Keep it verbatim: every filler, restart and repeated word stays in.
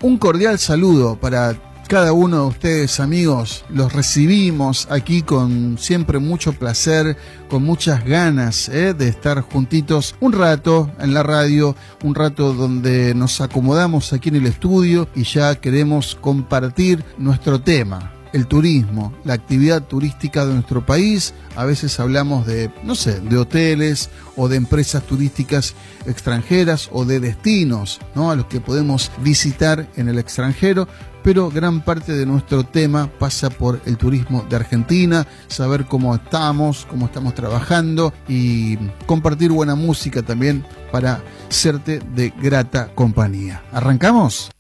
Un cordial saludo para cada uno de ustedes, amigos. Los recibimos aquí con siempre mucho placer, con muchas ganas ¿eh? de estar juntitos un rato en la radio, un rato donde nos acomodamos aquí en el estudio y ya queremos compartir nuestro tema. El turismo, la actividad turística de nuestro país. A veces hablamos de, no sé, de hoteles o de empresas turísticas extranjeras o de destinos, ¿no? A los que podemos visitar en el extranjero, pero gran parte de nuestro tema pasa por el turismo de Argentina, saber cómo estamos, cómo estamos trabajando y compartir buena música también para serte de grata compañía. ¿Arrancamos?